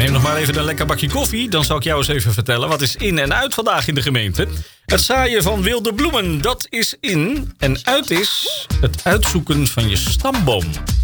Neem nog maar even een lekker bakje koffie. Dan zal ik jou eens even vertellen wat is in en uit vandaag in de gemeente. Het zaaien van wilde bloemen, dat is in. En uit is het uitzoeken van je stamboom.